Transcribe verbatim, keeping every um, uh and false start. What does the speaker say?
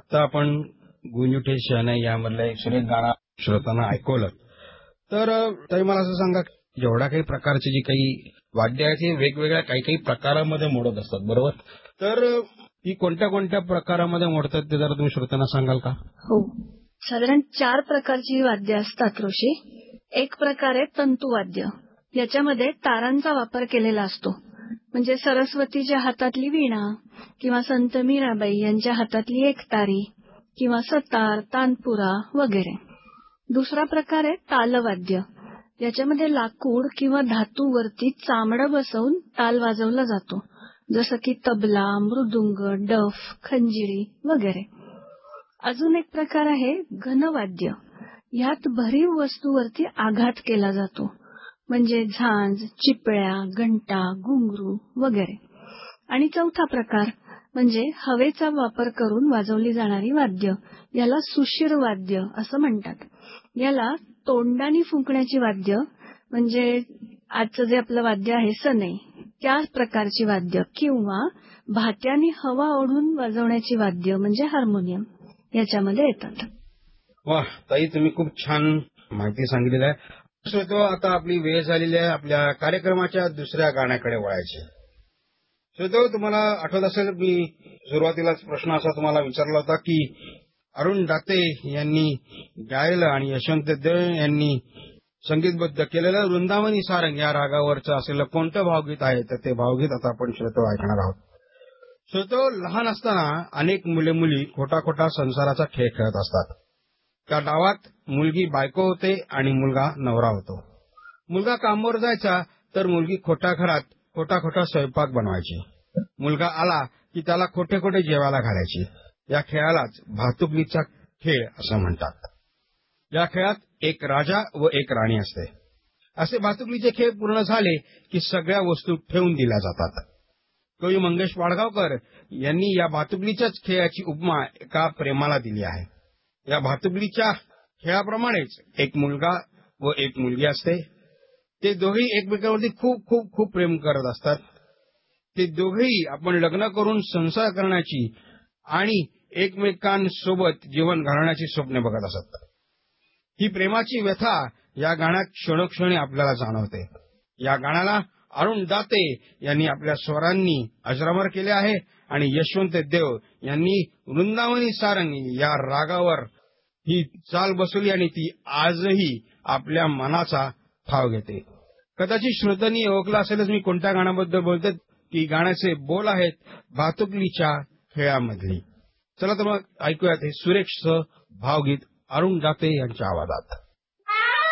आता आपण गुंजुटे शहनाई यामधलं एक सुरेख गाणं श्रोतांना ऐकवलं. तर ताई मला असं सांगा, जेवढ्या काही प्रकारची जी काही वाद्य आहेत हे वेगवेगळ्या काही काही प्रकारामध्ये मोडत असतात, बरोबर? तर ही कोणत्या कोणत्या प्रकारामध्ये मोडतात ते जरा तुम्ही श्रोतांना सांगाल का? हो, साधारण चार प्रकारची वाद्य असतात ऋषी. एक प्रकार आहे तंतुवाद्य. याच्यामध्ये तारांचा वापर केलेला असतो. म्हणजे सरस्वतीच्या हातातली वीणा किंवा संत मीराबाई यांच्या हातातली एकतारी किंवा सतार, तानपुरा वगैरे. दुसरा प्रकार आहे तालवाद्य. याच्यामध्ये लाकूड किंवा धातूवरती चामडं बसवून ताल वाजवला जातो, जसं की तबला, मृदुंग, डफ, खंजिरी वगैरे. अजून एक प्रकार आहे घनवाद्य. ह्यात भरीव वस्तूवरती आघात केला जातो, म्हणजे झांज, चिपळ्या, घंटा, घुंगरू वगैरे. आणि चौथा प्रकार म्हणजे हवेचा वापर करून वाजवली जाणारी वाद्य, याला सुशीर वाद्य असं म्हणतात. याला तोंडानी फुंकण्याची वाद्य, म्हणजे आजचं जे आपलं वाद्य आहे सनई, त्या प्रकारची वाद्य, किंवा भात्यानी हवा ओढून वाजवण्याची वाद्य म्हणजे हार्मोनियम, याच्यामध्ये येतात. वा ताई, तुम्ही खूप छान माहिती सांगितलेली आहे. श्रोतो, आता आपली वेळ झालेली आहे आपल्या कार्यक्रमाच्या दुसऱ्या गाण्याकडे वळायचे. श्रोतो, तुम्हाला आठवत असेल मी सुरुवातीलाच प्रश्न असा तुम्हाला विचारला होता की अरुण दाते यांनी गायलं आणि यशवंत देव यांनी संगीतबद्ध केलेलं वृंदावनी सारंग या रागावरचं असलेलं कोणतं भावगीत आहे, तर ते भावगीत आता आपण श्रोतो ऐकणार आहोत. श्रोतो, लहान असताना अनेक मुले मुली खोटा खोटा संसाराचा खेळ खेळत असतात. त्या डावात मुलगी बायको होते आणि मुलगा नवरा होतो. मुलगा कामावर जायचा तर मुलगी खोट्या घरात खोटा खोटा स्वयंपाक बनवायची. मुलगा आला की त्याला खोटे खोटे जेवायला घालायची. या खेळालाच भातुकलीचा खेळ असं म्हणतात. या खेळात एक राजा व एक राणी असते. असे भातुकलीचे खेळ पूर्ण झाले की सगळ्या वस्तू ठेवून दिल्या जातात. कवी मंगेश वाडगावकर यांनी या भातुकलीच्याच खेळाची उपमा एका प्रेमाला दिली आहे. या भातुकलीच्या खेळाप्रमाणेच एक मुलगा व एक मुलगी असते. ते दोघेही एकमेकांवरती खूप खूप खूप प्रेम करत असतात. ते दोघेही आपण लग्न करून संसार करण्याची आणि एकमेकांसोबत जीवन घालवण्याची स्वप्ने बघत असतात. ही प्रेमाची व्यथा या गाण्यात क्षणोक्षणी आपल्याला जाणवते. या गाण्याला अरुण दाते यांनी आपल्या स्वरांनी अजरामर केले आहे आणि यशवंत देव यांनी वृंदावनी सारंग या रागावर ही चाल बसवली आणि ती आजही आपल्या मनाचा ठाव घेते. कदाचित श्रोत्यांनी ओळखलं असेलच मी कोणत्या गाण्याबद्दल बोलतो, की गाण्याचे बोल आहेत भातुकलीच्या खेळामधली. चला तर मग ऐकूयात हे सुरेख भावगीत अरुण दाते यांच्या आवाजात.